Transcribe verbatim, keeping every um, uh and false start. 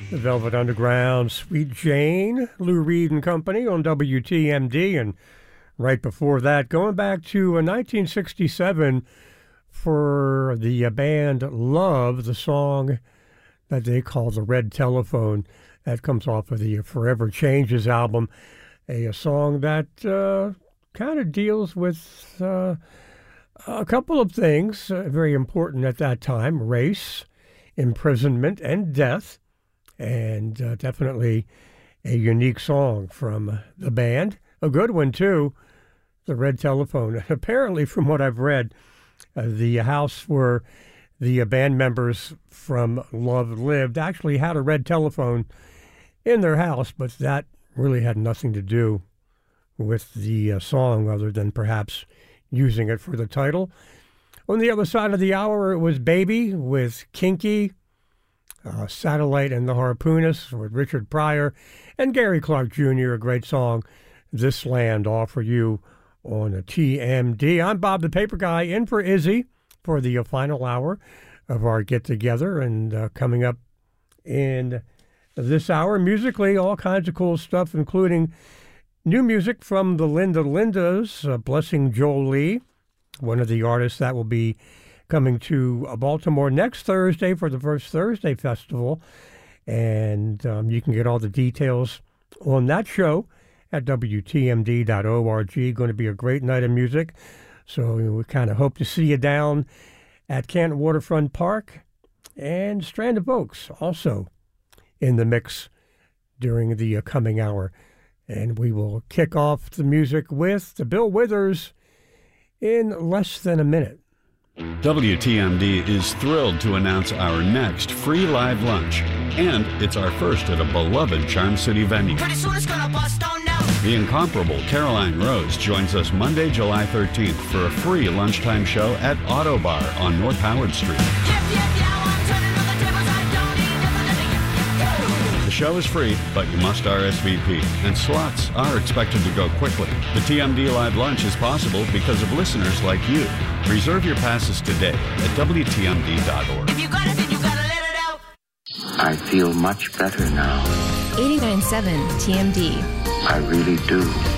The Velvet Underground, Sweet Jane, Lou Reed and Company on W T M D. And right before that, going back to uh, nineteen sixty-seven for the uh, band Love, the song that they call The Red Telephone. That comes off of the Forever Changes album, a, a song that uh, kind of deals with uh, a couple of things uh, very important at that time: race, imprisonment, and death. And uh, definitely a unique song from the band. A good one, too, The Red Telephone. Apparently, from what I've read, uh, the house where the uh, band members from Love lived actually had a red telephone in their house, but that really had nothing to do with the uh, song other than perhaps using it for the title. On the other side of the hour, it was Baby with Kinky, Uh, Satellite and the Harpoonists with Richard Pryor and Gary Clark Junior, a great song, This Land, all for you on a T M D. I'm Bob the Paper Guy, in for Izzy for the uh, final hour of our get-together. And uh, coming up in this hour, musically, all kinds of cool stuff, including new music from the Linda Lindas, uh, Blessing Jolie, one of the artists that will be coming to Baltimore next Thursday for the First Thursday Festival. And um, you can get all the details on that show at W T M D dot org. Going to be a great night of music. So we kind of hope to see you down at Canton Waterfront Park. And Strand of Oaks also in the mix during the uh, coming hour. And we will kick off the music with the Bill Withers in less than a minute. W T M D is thrilled to announce our next free live lunch, and it's our first at a beloved Charm City venue. Pretty soon it's gonna bust on now. The incomparable Caroline Rose joins us Monday, July thirteenth for a free lunchtime show at Auto Bar on North Howard Street. Yep, yep, yeah, I'm turning on the tables. I don't need nothing. Yep, yep, yep. The show is free, but you must R S V P, and slots are expected to go quickly. The T M D Live Lunch is possible because of listeners like you. Reserve your passes today at W T M D dot org. If you got it, then you gotta let it out. I feel much better now. eighty-nine point seven T M D. I really do.